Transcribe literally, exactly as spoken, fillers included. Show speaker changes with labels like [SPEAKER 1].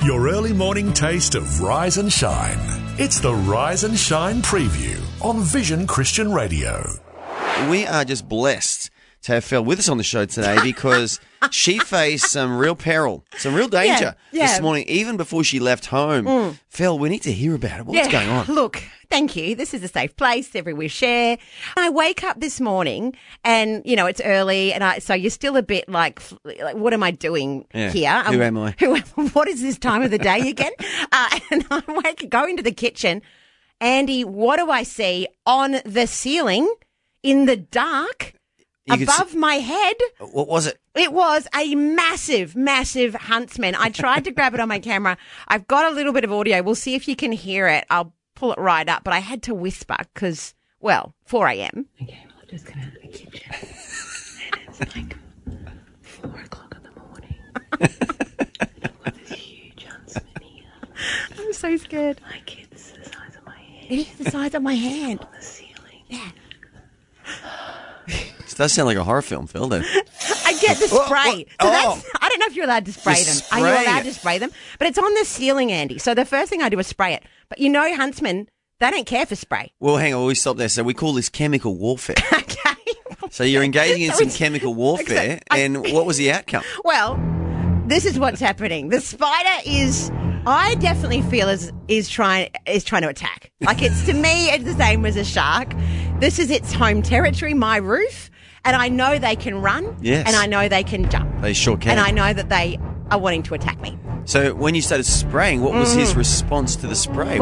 [SPEAKER 1] Your early morning taste of Rise and Shine. It's the Rise and Shine preview on Vision Christian Radio.
[SPEAKER 2] We are just blessed to have Phil with us on the show today because she faced some real peril, some real danger
[SPEAKER 3] yeah, yeah.
[SPEAKER 2] this morning, even before she left home. Mm. Phil, we need to hear about it. What's
[SPEAKER 3] yeah.
[SPEAKER 2] going on?
[SPEAKER 3] Look, thank you. This is a safe place. Everywhere share. I wake up this morning and, you know, it's early and I, so you're still a bit like, like what am I doing
[SPEAKER 2] yeah.
[SPEAKER 3] here?
[SPEAKER 2] Who am I?
[SPEAKER 3] Who, what is this time of the day again? uh, and I wake, go into the kitchen. Andy, what do I see on the ceiling in the dark? You above my head.
[SPEAKER 2] What was it?
[SPEAKER 3] It was a massive, massive huntsman. I tried to grab it on my camera. I've got a little bit of audio. We'll see if you can hear it. I'll pull it right up. But I had to whisper because, well, four a.m.
[SPEAKER 4] Okay, well, I just got out of the kitchen. And it's like four o'clock in the morning. And I've got this huge huntsman here.
[SPEAKER 3] I'm so scared.
[SPEAKER 4] Like, it's the size of my hand.
[SPEAKER 3] It is the size of my hand.
[SPEAKER 4] On the ceiling.
[SPEAKER 3] Yeah.
[SPEAKER 2] This does sound like a horror film, Phil, then.
[SPEAKER 3] I get the spray.
[SPEAKER 2] Oh,
[SPEAKER 3] so
[SPEAKER 2] oh.
[SPEAKER 3] that's, I don't know if you're allowed to spray
[SPEAKER 2] You're
[SPEAKER 3] them. Are you allowed
[SPEAKER 2] it.
[SPEAKER 3] to spray them? But it's on the ceiling, Andy. So the first thing I do is spray it. But you know, huntsmen, they don't care for spray.
[SPEAKER 2] Well, hang on, we stop there. So we call this chemical warfare.
[SPEAKER 3] Okay.
[SPEAKER 2] So you're engaging in
[SPEAKER 3] So
[SPEAKER 2] some
[SPEAKER 3] it's-
[SPEAKER 2] chemical warfare,
[SPEAKER 3] Except I-
[SPEAKER 2] and what was the outcome?
[SPEAKER 3] Well, this is what's happening. The spider is, I definitely feel is is trying is trying to attack. Like it's to me, it's the same as a shark. This is its home territory, my roof, and I know they can run.
[SPEAKER 2] Yes.
[SPEAKER 3] And I know they can jump.
[SPEAKER 2] They sure can.
[SPEAKER 3] And I know that they are wanting to attack me.
[SPEAKER 2] So when you started spraying, what was his response to the spray?